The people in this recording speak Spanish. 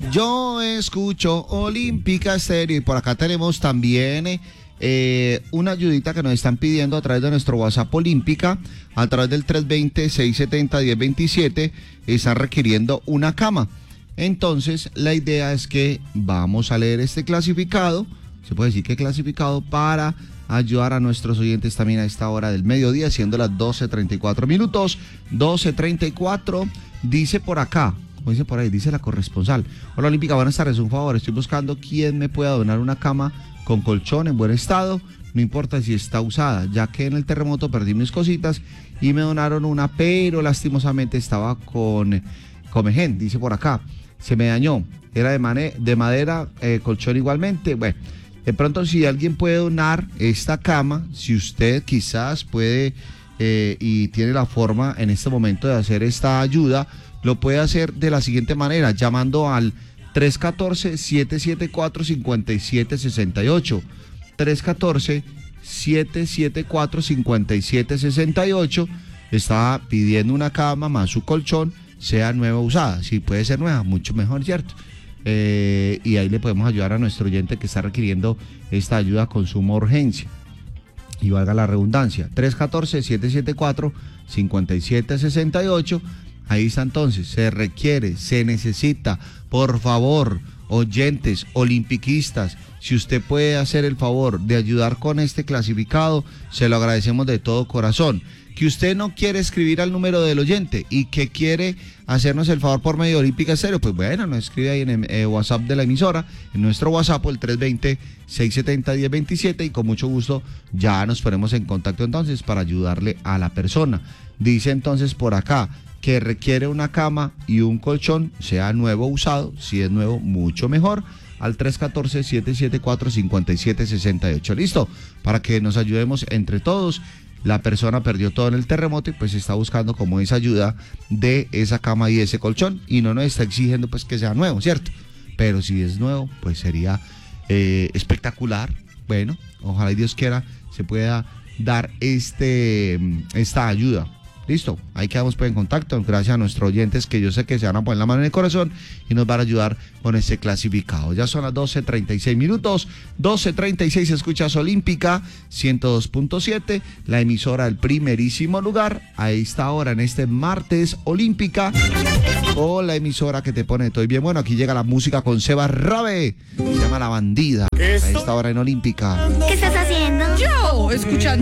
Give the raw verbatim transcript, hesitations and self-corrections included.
Yo escucho Olímpica Estéreo y por acá tenemos también eh, una ayudita que nos están pidiendo a través de nuestro WhatsApp Olímpica, a través del tres dos cero, seis siete cero, uno cero dos siete, están requiriendo una cama. Entonces, la idea es que vamos a leer este clasificado, se puede decir que clasificado, para ayudar a nuestros oyentes también a esta hora del mediodía, siendo las doce treinta y cuatro minutos, doce treinta y cuatro, dice por acá, como dice por ahí, dice la corresponsal. Hola Olímpica, buenas tardes, un favor, estoy buscando quién me pueda donar una cama con colchón en buen estado, no importa si está usada, ya que en el terremoto perdí mis cositas y me donaron una, pero lastimosamente estaba con comején, dice por acá, se me dañó, era de, mane- de madera, eh, colchón igualmente. Bueno, de pronto si alguien puede donar esta cama, si usted quizás puede eh, y tiene la forma en este momento de hacer esta ayuda, lo puede hacer de la siguiente manera, llamando al tres uno cuatro, siete siete cuatro, cinco siete seis ocho, tres uno cuatro, siete siete cuatro, cinco siete seis ocho, está pidiendo una cama más su colchón, sea nueva o usada. Si puede ser nueva, mucho mejor, ¿cierto? Eh, y ahí le podemos ayudar a nuestro oyente que está requiriendo esta ayuda con suma urgencia. Y valga la redundancia, tres uno cuatro, siete siete cuatro, cinco siete seis ocho. Ahí está entonces, se requiere, se necesita, por favor, oyentes, olimpiquistas, si usted puede hacer el favor de ayudar con este clasificado, se lo agradecemos de todo corazón. Que usted no quiere escribir al número del oyente y que quiere hacernos el favor por medio de Olímpica Estéreo, pues bueno, nos escribe ahí en el eh, WhatsApp de la emisora, en nuestro WhatsApp, el tres dos cero, seis siete cero, uno cero dos siete, y con mucho gusto ya nos ponemos en contacto entonces para ayudarle a la persona. Dice entonces por acá que requiere una cama y un colchón, sea nuevo o usado, si es nuevo, mucho mejor, al tres uno cuatro, siete siete cuatro, cinco siete seis ocho. Listo, para que nos ayudemos entre todos. La persona perdió todo en el terremoto y pues está buscando como esa ayuda de esa cama y ese colchón, y no nos está exigiendo pues que sea nuevo, ¿cierto? Pero si es nuevo, pues sería eh, espectacular. Bueno, ojalá y Dios quiera se pueda dar este esta ayuda. Listo, ahí quedamos pues en contacto, gracias a nuestros oyentes que yo sé que se van a poner la mano en el corazón y nos van a ayudar con este clasificado. Ya son las doce treinta y seis minutos, doce treinta y seis, escuchas Olímpica ciento dos punto siete, la emisora del primerísimo lugar, a esta hora en este martes Olímpica, o la emisora que te pone todo bien. Bueno, aquí llega la música con Seba Rabe, se llama La Bandida, a esta hora en Olímpica. ¿Qué estás haciendo? Yo, escuchando